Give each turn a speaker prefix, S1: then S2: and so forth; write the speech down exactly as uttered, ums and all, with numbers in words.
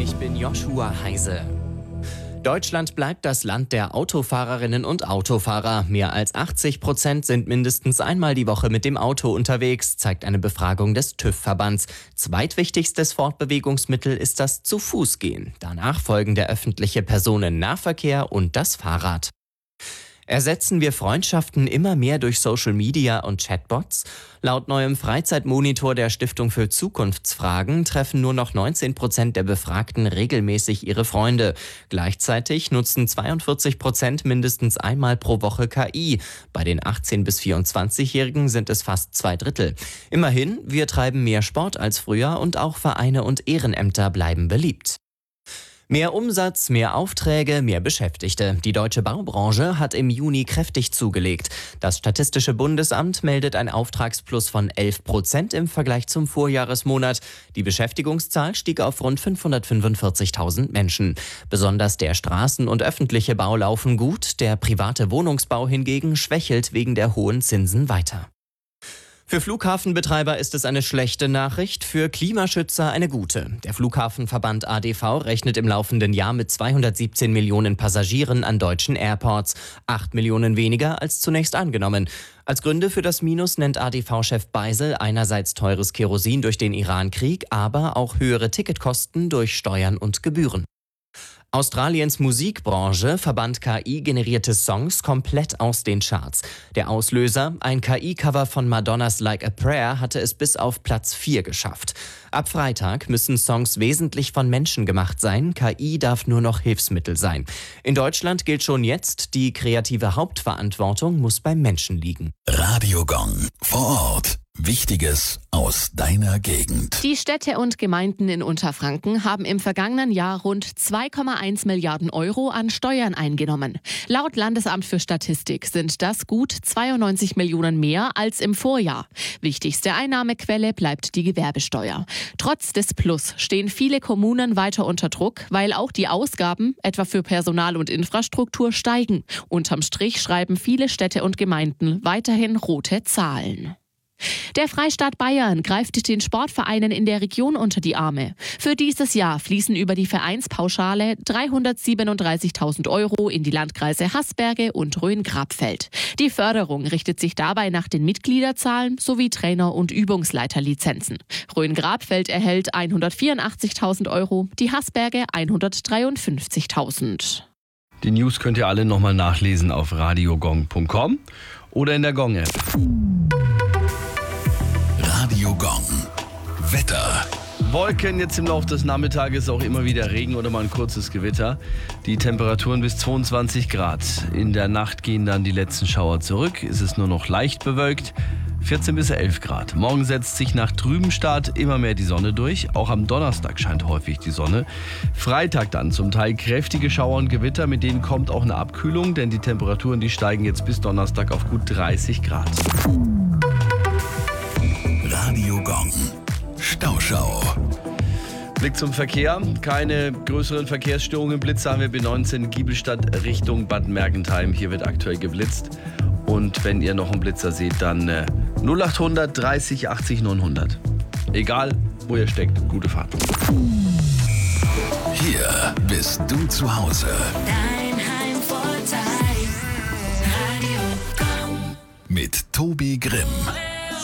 S1: Ich bin Joshua Heise. Deutschland bleibt das Land der Autofahrerinnen und Autofahrer. Mehr als achtzig Prozent sind mindestens einmal die Woche mit dem Auto unterwegs, zeigt eine Befragung des TÜV-Verbands. Zweitwichtigstes Fortbewegungsmittel ist das Zu-Fuß-Gehen. Danach folgen der öffentliche Personennahverkehr und das Fahrrad. Ersetzen wir Freundschaften immer mehr durch Social Media und Chatbots? Laut neuem Freizeitmonitor der Stiftung für Zukunftsfragen treffen nur noch neunzehn Prozent der Befragten regelmäßig ihre Freunde. Gleichzeitig nutzen zweiundvierzig Prozent mindestens einmal pro Woche K I. Bei den achtzehn- bis vierundzwanzigjährigen sind es fast zwei Drittel. Immerhin, wir treiben mehr Sport als früher und auch Vereine und Ehrenämter bleiben beliebt. Mehr Umsatz, mehr Aufträge, mehr Beschäftigte. Die deutsche Baubranche hat im Juni kräftig zugelegt. Das Statistische Bundesamt meldet ein Auftragsplus von elf Prozent im Vergleich zum Vorjahresmonat. Die Beschäftigungszahl stieg auf rund fünfhundertfünfundvierzigtausend Menschen. Besonders der Straßen- und öffentliche Bau laufen gut. Der private Wohnungsbau hingegen schwächelt wegen der hohen Zinsen weiter. Für Flughafenbetreiber ist es eine schlechte Nachricht, für Klimaschützer eine gute. Der Flughafenverband A D V rechnet im laufenden Jahr mit zweihundertsiebzehn Millionen Passagieren an deutschen Airports. Acht Millionen weniger als zunächst angenommen. Als Gründe für das Minus nennt A D V-Chef Beisel einerseits teures Kerosin durch den Irankrieg, aber auch höhere Ticketkosten durch Steuern und Gebühren. Australiens Musikbranche verbannt K I-generierte Songs komplett aus den Charts. Der Auslöser, ein K I-Cover von Madonnas Like a Prayer, hatte es bis auf Platz vier geschafft. Ab Freitag müssen Songs wesentlich von Menschen gemacht sein. K I darf nur noch Hilfsmittel sein. In Deutschland gilt schon jetzt, die kreative Hauptverantwortung muss beim Menschen liegen.
S2: Radio Gong vor Ort. Wichtiges aus deiner Gegend.
S3: Die Städte und Gemeinden in Unterfranken haben im vergangenen Jahr rund zwei Komma eins Milliarden Euro an Steuern eingenommen. Laut Landesamt für Statistik sind das gut zweiundneunzig Millionen mehr als im Vorjahr. Wichtigste Einnahmequelle bleibt die Gewerbesteuer. Trotz des Plus stehen viele Kommunen weiter unter Druck, weil auch die Ausgaben, etwa für Personal und Infrastruktur, steigen. Unterm Strich schreiben viele Städte und Gemeinden weiterhin rote Zahlen. Der Freistaat Bayern greift den Sportvereinen in der Region unter die Arme. Für dieses Jahr fließen über die Vereinspauschale dreihundertsiebenunddreißigtausend Euro in die Landkreise Haßberge und Rhön-Grabfeld. Die Förderung richtet sich dabei nach den Mitgliederzahlen sowie Trainer- und Übungsleiterlizenzen. Rhön-Grabfeld erhält hundertvierundachtzigtausend Euro, die Haßberge hundertdreiundfünfzigtausend.
S4: Die News könnt ihr alle nochmal nachlesen auf radiogong punkt com oder in der Gong-App.
S2: Radio Gong. Wetter.
S4: Wolken, jetzt im Laufe des Nachmittages auch immer wieder Regen oder mal ein kurzes Gewitter. Die Temperaturen bis zweiundzwanzig Grad. In der Nacht gehen dann die letzten Schauer zurück. Es ist nur noch leicht bewölkt. vierzehn bis elf Grad. Morgen setzt sich nach trübem Start immer mehr die Sonne durch. Auch am Donnerstag scheint häufig die Sonne. Freitag dann zum Teil kräftige Schauer und Gewitter. Mit denen kommt auch eine Abkühlung, denn die Temperaturen, die steigen jetzt bis Donnerstag auf gut dreißig Grad.
S2: Radio Gong. Stauschau.
S4: Blick zum Verkehr. Keine größeren Verkehrsstörungen. Blitze haben wir B neunzehn Giebelstadt Richtung Bad Mergentheim. Hier wird aktuell geblitzt. Und wenn ihr noch einen Blitzer seht, dann äh, null achthundert dreißig achtzig neunhundert. Egal, wo ihr steckt, gute Fahrt.
S2: Hier bist du zu Hause.
S5: Dein Heimvorteil. Radio Gong.
S2: Mit Tobi Grimm.